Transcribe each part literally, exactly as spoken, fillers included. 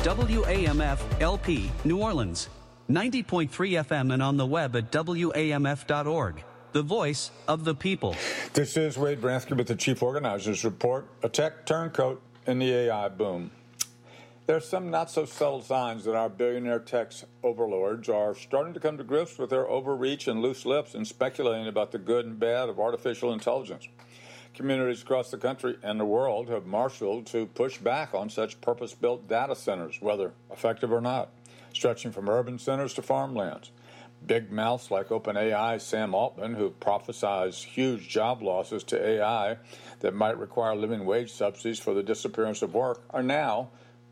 W A M F L P, New Orleans, ninety point three F M and on the web at W A M F dot org. The voice of the people. This is Wade Bransky with the Chief Organizers Report, a tech turncoat in the A I boom. There are some not-so-subtle signs that our billionaire tech overlords are starting to come to grips with their overreach and loose lips and speculating about the good and bad of artificial intelligence. Communities across the country and the world have marshaled to push back on such purpose-built data centers, whether effective or not, stretching from urban centers to farmlands. Big mouths like OpenAI's Sam Altman, who prophesies huge job losses to A I that might require living wage subsidies for the disappearance of work, are now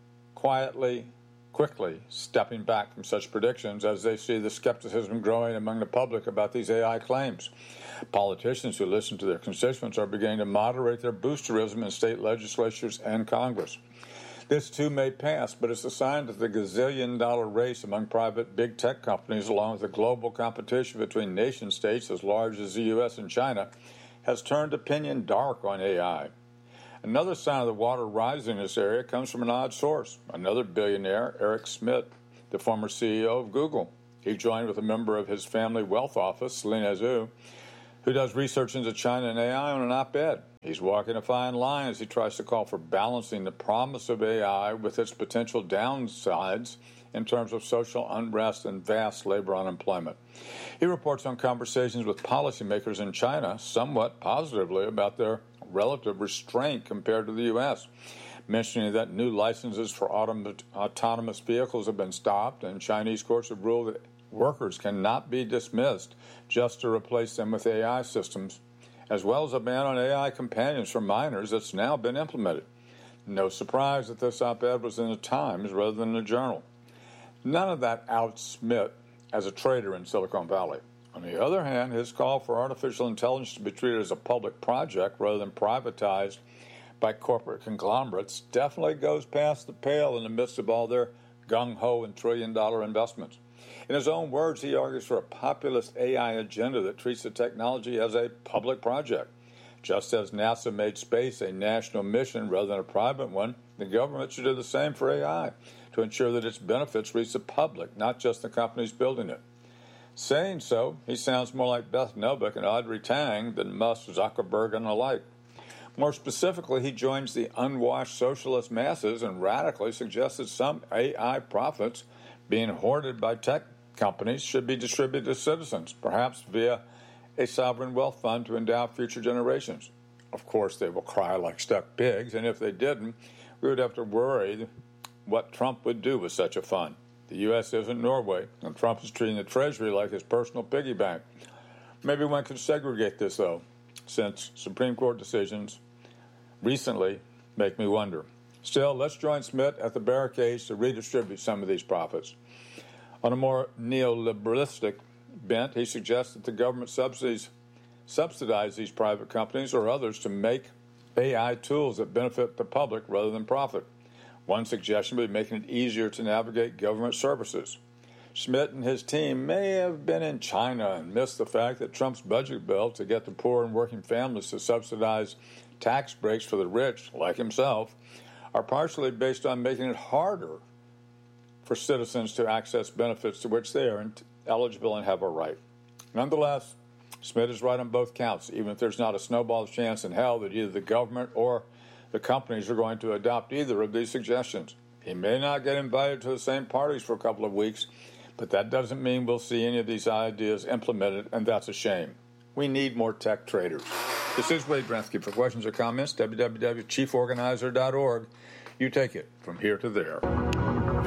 quietly, quickly stepping back from such predictions as they see the skepticism growing among the public about these A I claims. Politicians who listen to their constituents are beginning to moderate their boosterism in state legislatures and Congress. This, too, may pass, but it's a sign that the gazillion-dollar race among private big tech companies, along with the global competition between nation-states as large as the U S and China, has turned opinion dark on A I. Another sign of the water rising in this area comes from an odd source, another billionaire, Eric Schmidt, the former C E O of Google. He joined with a member of his family wealth office, Selena Zhu, who does research into China and A I on an op-ed. He's walking a fine line as he tries to call for balancing the promise of A I with its potential downsides in terms of social unrest and vast labor unemployment. He reports on conversations with policymakers in China somewhat positively about their relative restraint compared to the U S, mentioning that new licenses for autom- autonomous vehicles have been stopped and Chinese courts have ruled that workers cannot be dismissed just to replace them with A I systems, as well as a ban on A I companions for minors that's now been implemented. No surprise that this op-ed was in the Times rather than the Journal. None of that outs Schmidt as a trader in Silicon Valley. On the other hand, his call for artificial intelligence to be treated as a public project rather than privatized by corporate conglomerates definitely goes past the pale in the midst of all their gung-ho and trillion-dollar investments. In his own words, he argues for a populist A I agenda that treats the technology as a public project. Just as NASA made space a national mission rather than a private one, the government should do the same for A I to ensure that its benefits reach the public, not just the companies building it. Saying so, he sounds more like Beth Novick and Audrey Tang than Musk, Zuckerberg, and the like. More specifically, he joins the unwashed socialist masses and radically suggests that some A I profits being hoarded by tech companies should be distributed to citizens, perhaps via a sovereign wealth fund to endow future generations. Of course, they will cry like stuck pigs, and if they didn't, we would have to worry what Trump would do with such a fund. The U S isn't Norway, and Trump is treating the Treasury like his personal piggy bank. Maybe one could segregate this, though, since Supreme Court decisions recently make me wonder. Still, let's join Schmidt at the barricades to redistribute some of these profits. On a more neoliberalistic bent, he suggests that the government subsidies subsidize these private companies or others to make A I tools that benefit the public rather than profit. One suggestion would be making it easier to navigate government services. Schmidt and his team may have been in China and missed the fact that Trump's budget bill to get the poor and working families to subsidize tax breaks for the rich, like himself, are partially based on making it harder for citizens to access benefits to which they are eligible and have a right. Nonetheless, Schmidt is right on both counts, even if there's not a snowball's chance in hell that either the government or the companies are going to adopt either of these suggestions. He may not get invited to the same parties for a couple of weeks, but that doesn't mean we'll see any of these ideas implemented, and that's a shame. We need more tech traders. This is Wade Bransky. For questions or comments, w w w dot chief organizer dot org. You take it from here to there.